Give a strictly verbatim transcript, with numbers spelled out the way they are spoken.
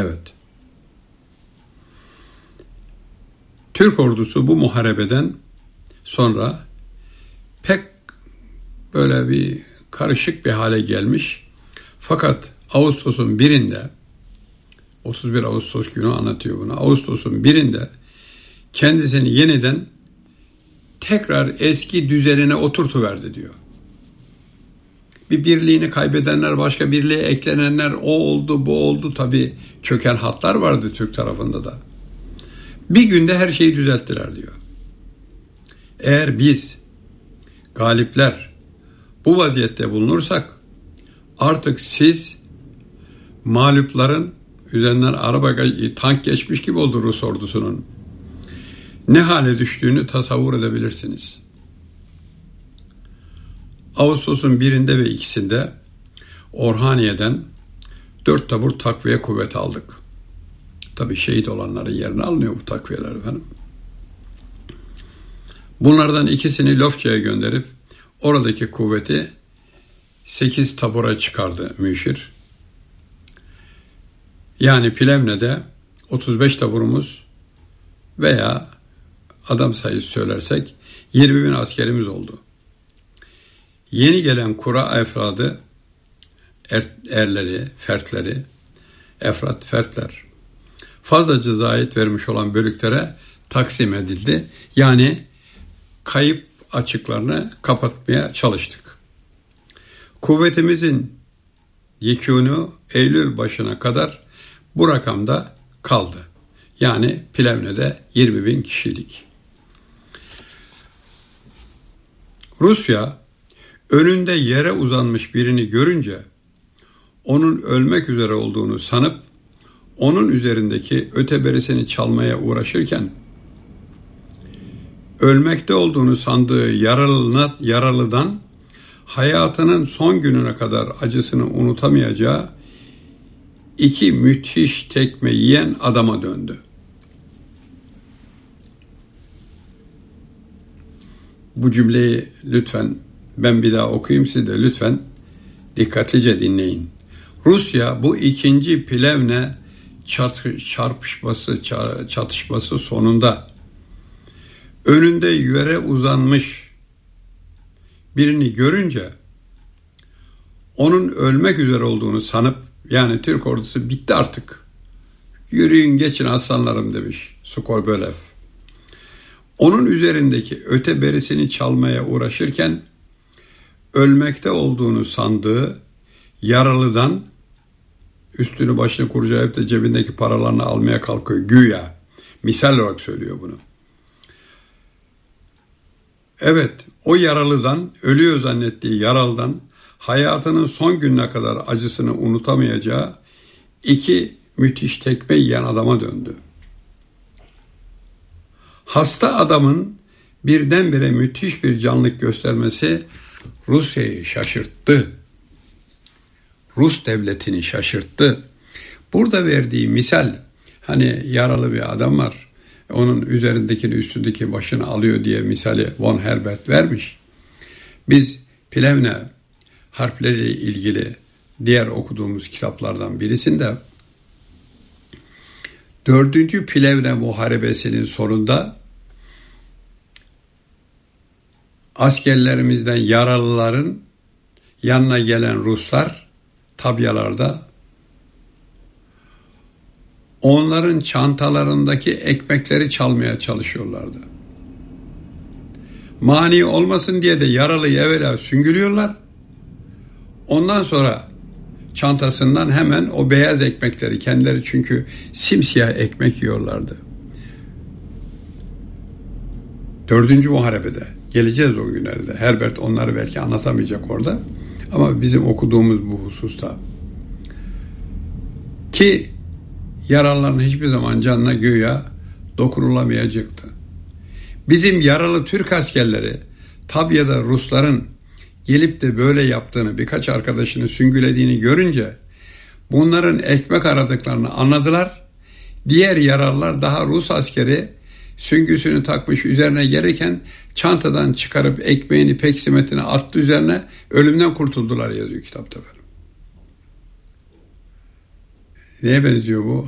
Evet. Türk ordusu bu muharebeden sonra pek böyle bir karışık bir hale gelmiş. Fakat Ağustos'un birinde, otuz bir Ağustos günü anlatıyor bunu. Ağustos'un birinde kendisini yeniden tekrar eski düzenine oturtuverdi diyor. Bir birliğini kaybedenler, başka birliğe eklenenler, o oldu, bu oldu. Tabii çöken hatlar vardı Türk tarafında da. Bir günde her şeyi düzelttiler diyor. Eğer biz galipler bu vaziyette bulunursak artık siz mağlupların üzerinden araba, tank geçmiş gibi oldu Rus ordusunun. Ne hale düştüğünü tasavvur edebilirsiniz. Ağustos'un birinde ve ikisinde Orhaniye'den dört tabur takviye kuvveti aldık. Tabii şehit olanların yerine alınıyor bu takviyeler efendim. Bunlardan ikisini Lofça'ya gönderip oradaki kuvveti sekiz tabura çıkardı Müşir. Yani Plevne'de otuz beş taburumuz veya adam sayısı söylersek yirmi bin askerimiz oldu. Yeni gelen kura efradı, er, erleri, fertleri, efrat, fertler fazlaca zahit vermiş olan bölüklere taksim edildi. Yani kayıp açıklarını kapatmaya çalıştık. Kuvvetimizin yekûnu Eylül başına kadar bu rakamda kaldı. Yani Plevne'de yirmi bin kişilik. Rusya önünde yere uzanmış birini görünce onun ölmek üzere olduğunu sanıp onun üzerindeki öteberisini çalmaya uğraşırken ölmekte olduğunu sandığı yaralı, yaralıdan hayatının son gününe kadar acısını unutamayacağı iki müthiş tekme yiyen adama döndü. Bu cümleyi lütfen ben bir daha okuyayım, siz de lütfen dikkatlice dinleyin. Rusya bu ikinci Plevne çarpışması, çatışması sonunda önünde yere uzanmış birini görünce onun ölmek üzere olduğunu sanıp, yani Türk ordusu bitti artık, yürüyün geçin aslanlarım demiş Sukhoi-Bölev. Onun üzerindeki öteberisini çalmaya uğraşırken ölmekte olduğunu sandığı yaralıdan üstünü başını kurcalayıp da cebindeki paralarını almaya kalkıyor güya. Misal olarak söylüyor bunu. Evet, o yaralıdan, ölüyor zannettiği yaralıdan hayatının son gününe kadar acısını unutamayacağı iki müthiş tekme yiyen adama döndü. Hasta adamın birdenbire müthiş bir canlılık göstermesi Rusya'yı şaşırttı. Rus devletini şaşırttı. Burada verdiği misal, hani yaralı bir adam var, onun üzerindekini üstündeki başını alıyor diye misali von Herbert vermiş. Biz Plevne harpleriyle ilgili diğer okuduğumuz kitaplardan birisinde dördüncü Plevne Muharebesi'nin sonunda askerlerimizden yaralıların yanına gelen Ruslar tabyalarda onların çantalarındaki ekmekleri çalmaya çalışıyorlardı. Mani olmasın diye de yaralıyı evvela süngülüyorlar. Ondan sonra çantasından hemen o beyaz ekmekleri, kendileri çünkü simsiyah ekmek yiyorlardı. Dördüncü Muharebe'de geleceğiz o günlerde. Herbert onları belki anlatamayacak orada. Ama bizim okuduğumuz bu hususta. Ki yaralıların hiçbir zaman canına güya dokunulamayacaktı. Bizim yaralı Türk askerleri Tabya'da Rusların gelip de böyle yaptığını, birkaç arkadaşını süngülediğini görünce bunların ekmek aradıklarını anladılar. Diğer yaralılar daha Rus askeri süngüsünü takmış üzerine gelirken çantadan çıkarıp ekmeğini, peksimetini attı üzerine, ölümden kurtuldular yazıyor kitapta. Neye benziyor bu?